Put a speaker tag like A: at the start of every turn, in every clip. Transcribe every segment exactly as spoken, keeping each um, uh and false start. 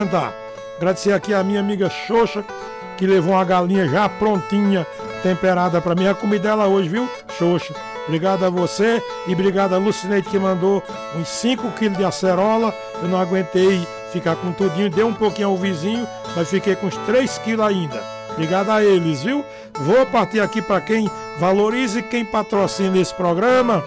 A: Tá. Agradecer aqui a minha amiga Xoxa, que levou uma galinha já prontinha, temperada pra mim. A comida dela hoje, viu, Xoxa? Obrigado a você e obrigado a Lucineide, que mandou uns cinco quilos de acerola. Eu não aguentei ficar com tudinho, dei um pouquinho ao vizinho, mas fiquei com uns três quilos ainda. Obrigado a eles, viu? Vou partir aqui para quem valoriza e quem patrocina esse programa.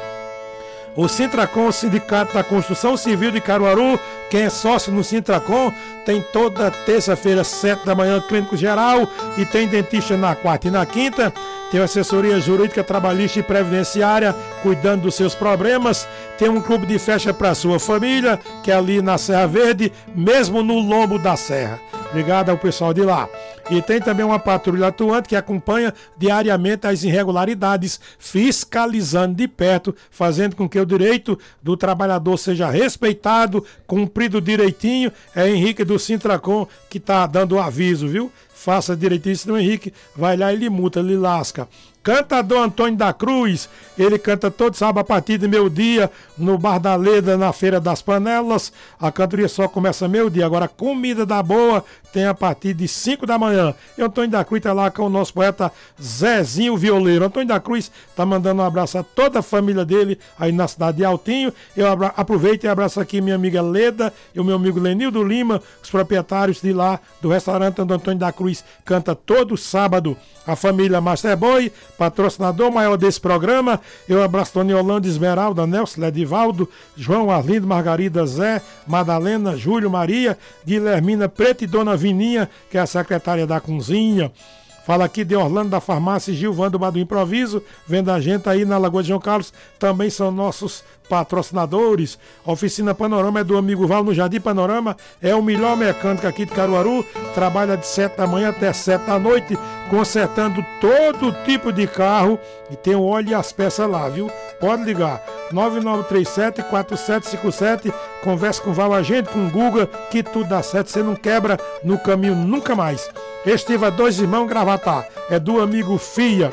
A: O Sintracom, o Sindicato da Construção Civil de Caruaru. Quem é sócio no Sintracom tem toda terça-feira, sete da manhã, clínico geral, e tem dentista na quarta e na quinta. Tem assessoria jurídica, trabalhista e previdenciária, cuidando dos seus problemas. Tem um clube de festa para sua família, que é ali na Serra Verde, mesmo no lombo da serra. Obrigado ao pessoal de lá. E tem também uma patrulha atuante que acompanha diariamente as irregularidades, fiscalizando de perto, fazendo com que o direito do trabalhador seja respeitado, cumprido direitinho. É Henrique do Sintracom que está dando o aviso, viu? Faça direitinho, senão o Henrique vai lá e lhe multa, lhe lasca. Cantador Antônio da Cruz, ele canta todo sábado a partir de meio-dia no Bar da Leda, na Feira das Panelas. A cantoria só começa meio-dia. Agora, comida da boa tem a partir de cinco da manhã. E o Antônio da Cruz está lá com o nosso poeta Zezinho Violeiro. Antônio da Cruz está mandando um abraço a toda a família dele aí na cidade de Altinho. Eu abra- aproveito e abraço aqui minha amiga Leda e o meu amigo Lenildo Lima, os proprietários de lá do restaurante onde o Antônio da Cruz canta todo sábado. A família Masterboy, patrocinador maior desse programa. Eu abraço Tony Holanda, Esmeralda, Nelson, Ledivaldo, João, Arlindo, Margarida, Zé, Madalena, Júlio, Maria, Guilhermina, Preta e Dona Vininha, que é a secretária da cozinha. Fala aqui de Orlando da Farmácia, Gilvan do Bar do Improviso, vendo a gente aí na Lagoa de João Carlos, também são nossos patrocinadores. A Oficina Panorama é do amigo Val no Jardim Panorama, é o melhor mecânico aqui de Caruaru, trabalha de sete da manhã até sete da noite, consertando todo tipo de carro e tem o óleo e as peças lá, viu? Pode ligar, nove nove três sete, quatro sete cinco sete, conversa com o Val, agente, com o Guga, que tudo dá certo, você não quebra no caminho nunca mais. Estiva Dois Irmãos Gravatar, é do amigo Fia.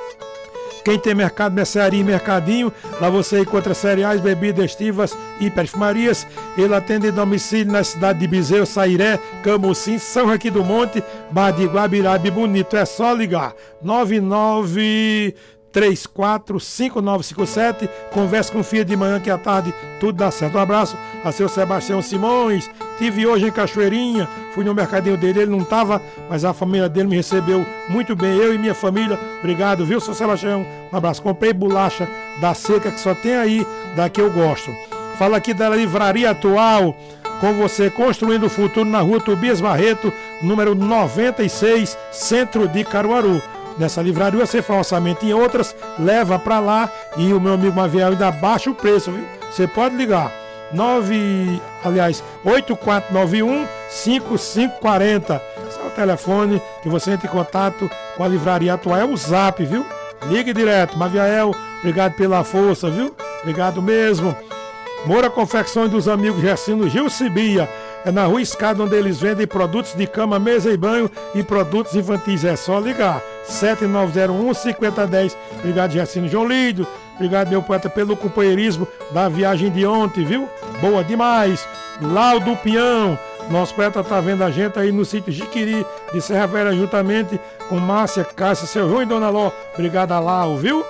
A: Quem tem mercado, mercearia e mercadinho, lá você encontra cereais, bebidas, estivas e perfumarias. Ele atende em domicílio na cidade de Bezerro, Sairé, Camocim, São Joaquim do Monte, Bar de Guabirabe Bonito. É só ligar, nove nove três quatro cinco nove cinco sete, conversa com o Fia de manhã que à tarde tudo dá certo. Um abraço a seu Sebastião Simões. Tive hoje em Cachoeirinha, fui no mercadinho dele, ele não estava, mas a família dele me recebeu muito bem, eu e minha família. Obrigado, viu, seu Sebastião? Um abraço. Comprei bolacha da Seca, que só tem aí, da que eu gosto. Fala aqui da Livraria Atual, com você, construindo o futuro na rua Tobias Barreto, número noventa e seis, centro de Caruaru. Nessa livraria você faz orçamento em outras, leva pra lá e o meu amigo Maviel ainda baixa o preço, viu? Você pode ligar. nove, aliás, oito quatro nove um, cinco cinco quatro zero. Esse é o telefone que você entra em contato com a Livraria Atual. É o Zap, viu? Ligue direto. Maviel, obrigado pela força, viu? Obrigado mesmo. Moura Confecções dos amigos Gercino Gil Cibia. É na Rua Escada, onde eles vendem produtos de cama, mesa e banho e produtos infantis. É só ligar. sete nove zero um, cinco zero um zero. Obrigado, Gercino João Lídio. Obrigado, meu poeta, pelo companheirismo da viagem de ontem, viu? Boa demais. Laudo Pião. Nosso poeta tá vendo a gente aí no sítio Jiquiri de Serra Velha, juntamente com Márcia, Cássia, seu João e Dona Ló. Obrigado a Lau, viu?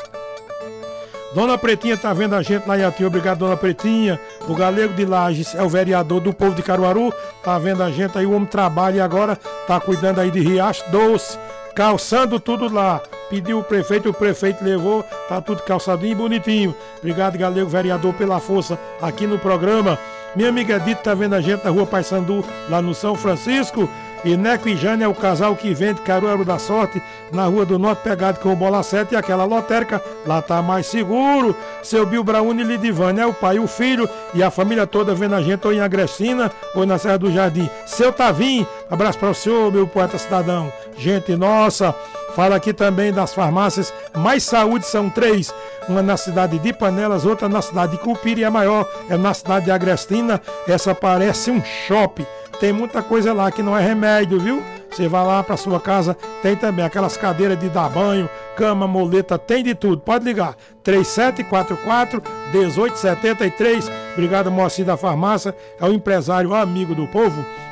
A: Dona Pretinha tá vendo a gente lá em Atinho. Obrigado, Dona Pretinha. O Galego de Lages é o vereador do povo de Caruaru. Tá vendo a gente aí, o homem trabalha e agora tá cuidando aí de Riacho Doce, calçando tudo lá. Pediu o prefeito, o prefeito levou, tá tudo calçadinho e bonitinho. Obrigado, Galego, vereador, pela força aqui no programa. Minha amiga Edith tá vendo a gente na rua Paissandu, lá no São Francisco. E Neco e Jane é o casal que vende Caruaru da Sorte, na Rua do Norte, pegado com o Bola sete e aquela lotérica, lá tá mais seguro. Seu Bill Brauni e Lidivane é o pai e o filho, e a família toda vendo a gente ou em Agrestina ou na Serra do Jardim. Seu Tavim, abraço para o senhor, meu poeta cidadão. Gente nossa, fala aqui também das farmácias Mais Saúde, são três. Uma na cidade de Panelas, outra na cidade de Cupira e a maior é na cidade de Agrestina. Essa parece um shopping. Tem muita coisa lá que não é remédio, viu? Você vai lá para sua casa, tem também aquelas cadeiras de dar banho, cama, moleta, tem de tudo. Pode ligar, três sete quatro quatro, um oito sete três. Obrigado, Moacir da Farmácia, é o empresário amigo do povo.